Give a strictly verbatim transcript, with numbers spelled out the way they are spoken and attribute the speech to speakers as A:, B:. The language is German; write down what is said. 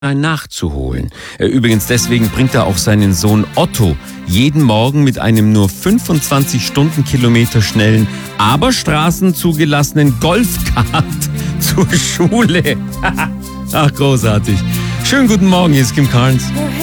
A: nachzuholen. Übrigens, deswegen bringt er auch seinen Sohn Otto jeden Morgen mit einem nur fünfundzwanzig Stundenkilometer schnellen, aber straßenzugelassenen Golfkart zur Schule. Ach, großartig. Schönen guten Morgen, hier ist Kim Carnes.